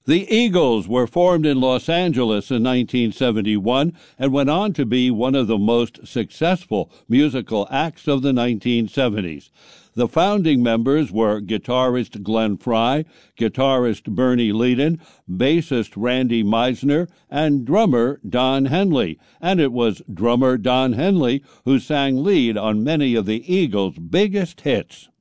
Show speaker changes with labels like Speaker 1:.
Speaker 1: The Eagles were formed in Los Angeles in 1971 and went on to be one of the most successful musical acts of the 1970s. The founding members were guitarist Glenn Frey, guitarist Bernie Leadon, bassist Randy Meisner, and drummer Don Henley. And it was drummer Don Henley who sang lead on many of the Eagles' biggest hits.